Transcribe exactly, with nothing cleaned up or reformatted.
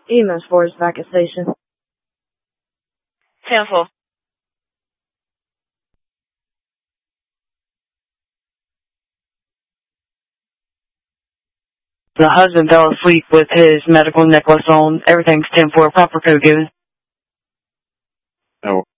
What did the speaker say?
E M S four is back at station. ten four. The husband fell asleep with his medical necklace on. Everything's ten four. Proper code given. Oh.